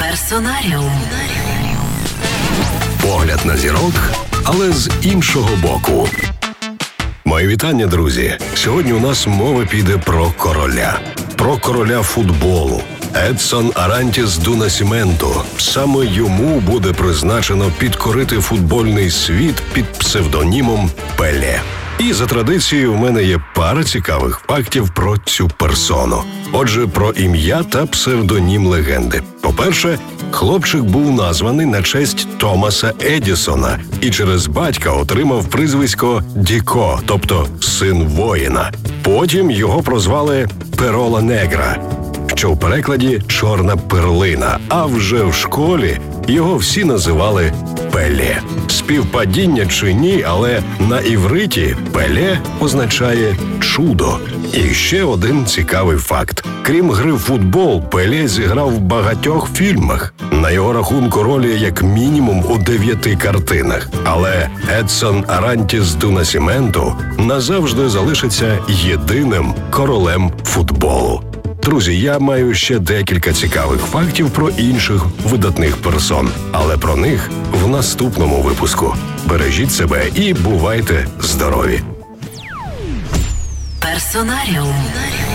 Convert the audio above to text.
Персонаріум. Погляд на зірок, але з іншого боку. Мої вітання, друзі. Сьогодні у нас мова піде про короля. Про короля футболу. Едсон Арантіс ду Насіменту. Саме йому буде призначено підкорити футбольний світ під псевдонімом Пеле. І за традицією в мене є пара цікавих фактів про цю персону. Отже, про ім'я та псевдонім легенди. По-перше, хлопчик був названий на честь Томаса Едісона і через батька отримав прізвисько Діко, тобто «син воїна». Потім його прозвали Перола Негра, що в перекладі «чорна перлина», а вже в школі його всі називали Пеле. Співпадіння чи ні, але на івриті Пеле означає «чудо». І ще один цікавий факт. Крім гри в футбол, Пеле зіграв в багатьох фільмах. На його рахунку ролі як мінімум у 9 картинах. Але Едсон Арантіс ду Насіменту назавжди залишиться єдиним королем футболу. Друзі, я маю ще декілька цікавих фактів про інших видатних персон, але про них в наступному випуску. Бережіть себе і бувайте здорові! Персонаріум.